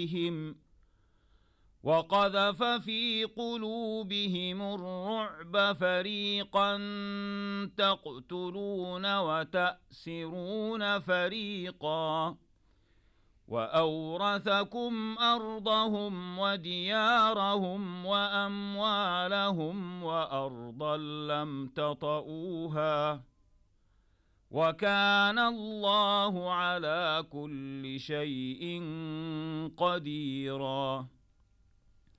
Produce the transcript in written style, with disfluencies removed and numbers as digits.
بهم وقذف في قلوبهم الرعب فريقا تقتلون وتأسرون فريقا وأورثكم أرضهم وديارهم وأموالهم وأرضا لم تطئوها وكان الله على كل شيء قديرا.